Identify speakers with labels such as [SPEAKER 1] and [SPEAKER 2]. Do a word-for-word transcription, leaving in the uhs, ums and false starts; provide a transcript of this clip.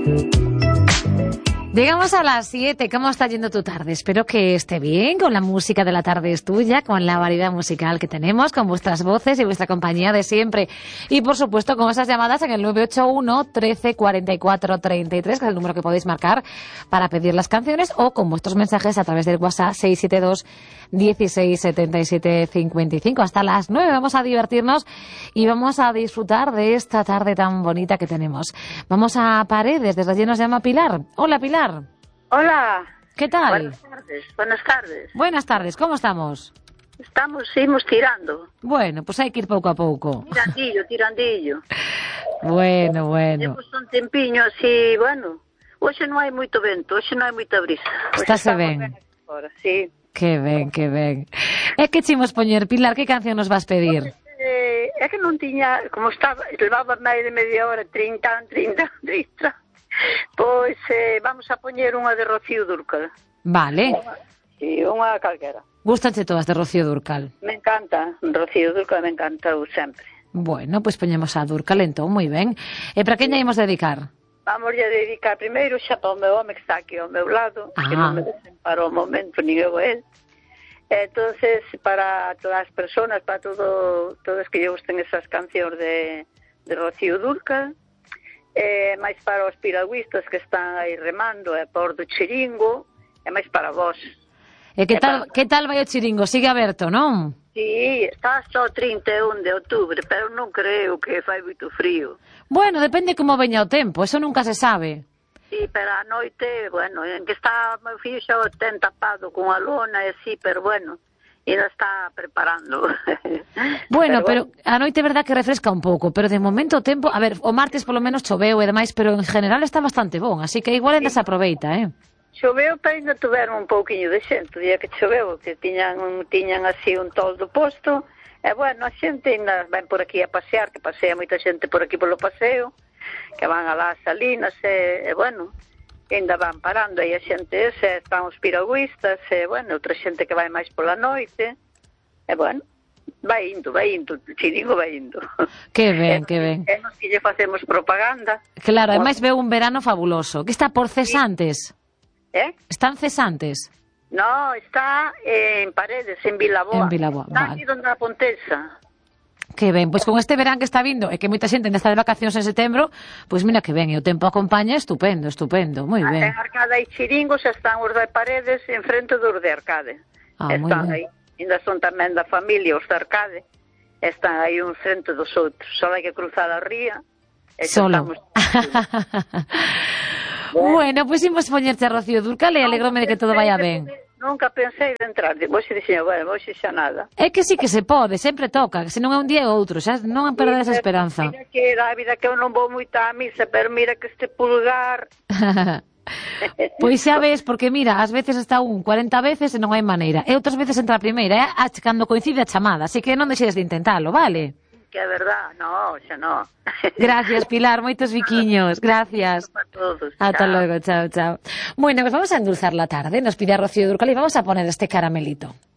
[SPEAKER 1] Llegamos a las siete. ¿Cómo está yendo tu tarde? Espero que esté bien, con la música de la tarde es tuya, con la variedad musical que tenemos, con vuestras voces y vuestra compañía de siempre. Y, por supuesto, con esas llamadas en el nueve ocho uno, trece, cuarenta y cuatro, treinta y tres, que es el número que podéis marcar para pedir las canciones, o con vuestros mensajes a través del WhatsApp seis siete dos, dieciséis, setenta y siete, cincuenta y cinco. Hasta las nueve vamos a divertirnos y vamos a disfrutar de esta tarde tan bonita que tenemos. Vamos a Paredes, desde allí nos llama Pilar. Hola, Pilar.
[SPEAKER 2] Hola.
[SPEAKER 1] ¿Qué tal?
[SPEAKER 2] Buenas tardes, buenas tardes.
[SPEAKER 1] Buenas tardes, ¿cómo estamos?
[SPEAKER 2] Estamos, seguimos tirando.
[SPEAKER 1] Bueno, pues hay que ir pouco a pouco.
[SPEAKER 2] Tirandillo, tirandillo.
[SPEAKER 1] Bueno, bueno.
[SPEAKER 2] Temos un tempiño así, bueno. Hoxe non hai moito vento, hoxe non hai moita brisa.
[SPEAKER 1] Estáse ben.
[SPEAKER 2] Ahora, sí.
[SPEAKER 1] Que ben, que ben. É que chimos poñer, Pilar, que canción nos vas pedir?
[SPEAKER 2] Eh, é que non tiña, como estaba, levaba máis de media hora, trinta, trinta, trinta. Pois eh, vamos a poñer unha de Rocío Dúrcal.
[SPEAKER 1] Vale.
[SPEAKER 2] Sí, unha calquera.
[SPEAKER 1] Gústanche todas de Rocío Dúrcal?
[SPEAKER 2] Me encanta, Rocío Dúrcal me encanta sempre.
[SPEAKER 1] Bueno, pois poñemos a Dúrcal entón, moi ben. E para quen lle imos dedicar?
[SPEAKER 2] Vamos a dedicar primeiro xa para o meu home que está aquí ao meu lado,
[SPEAKER 1] ah.
[SPEAKER 2] que non me desen para o momento, ni eu el. Entonces, para todas as personas, para todo, todos que lle gusten esas cancións de, de Rocío Dúrcal, eh, máis para os piragüistas que están aí remando, e por do chiringo, e máis para vos.
[SPEAKER 1] E que tal, para... que tal vai o chiringo? Sigue aberto, non?
[SPEAKER 2] Sí, está só trinta e un de outubro, pero non creo que fai moito frío.
[SPEAKER 1] Bueno, depende como veña o tempo, eso nunca se sabe.
[SPEAKER 2] Sí, pero a noite, bueno, en que está meu fillo xa o ten tapado con a lona e así, pero bueno, ainda está preparando.
[SPEAKER 1] Bueno, pero, pero a noite é verdad que refresca un pouco, pero de momento o tempo, a ver, o martes polo menos choveu e demais, pero en general está bastante bon, así que igual ainda sí. Se aproveita, eh?
[SPEAKER 2] Choveu, pero ainda tuveron un pouquiño de xente, o día que choveu, que tiñan, tiñan así un toldo posto, e bueno, a xente ainda ven por aquí a pasear, que pasea moita xente por aquí polo paseo, que van a las salinas, e, e bueno, ainda van parando aí a xente ese, están os piragüistas, e bueno, outra xente que vai máis pola noite, e bueno, vai indo, vai indo, o chiringo vai indo.
[SPEAKER 1] Que ben, que ben.
[SPEAKER 2] E nos que lle facemos propaganda.
[SPEAKER 1] Claro, ademais veo un verano fabuloso, que está por cesantes.
[SPEAKER 2] Eh?
[SPEAKER 1] Están cesantes?
[SPEAKER 2] No, está en Paredes, en Vilaboa.
[SPEAKER 1] En Vilaboa,
[SPEAKER 2] está
[SPEAKER 1] vale.
[SPEAKER 2] Aquí donde a Pontesa.
[SPEAKER 1] Que ben, pois con este verán que está vindo e que moita xente ainda está de vacacións en setembro, pois mira que ben, e o tempo acompaña, estupendo, estupendo, moi ben.
[SPEAKER 2] En Arcade hai chiringos, están os de Paredes en frente dos de Arcade.
[SPEAKER 1] Ah,
[SPEAKER 2] están aí, ainda son tamén da familia os de Arcade, están aí un frente dos outros, só hai que cruzar a ría. E
[SPEAKER 1] solo.
[SPEAKER 2] Estamos...
[SPEAKER 1] Bueno, pois pues imos poñerte a Rocío Dúrcal e alegrome de que todo vaya ben.
[SPEAKER 2] Nunca pensei de entrar, hoxe dixen, bueno, hoxe xa nada.
[SPEAKER 1] É que sí que se pode, sempre toca, que se non é un día ou outro, xa non han perder esa esperanza.
[SPEAKER 2] Mira que a vida que eu non vou moito á misa, pero mira que este pulgar...
[SPEAKER 1] Pois xa ves, porque mira, ás veces está un cuarenta veces e non hai maneira, e outras veces entra a primeira, e cando coincide a chamada, así que non deixes de intentalo, vale?
[SPEAKER 2] Que é verdad, no, xa no.
[SPEAKER 1] Gracias, Pilar, moitos biquiños, gracias.
[SPEAKER 2] Todos,
[SPEAKER 1] Hasta chao. Luego, chao, chao. Bueno, pues vamos a endulzar la tarde, nos pide a Rocío Dúrcal y vamos a poner este caramelito.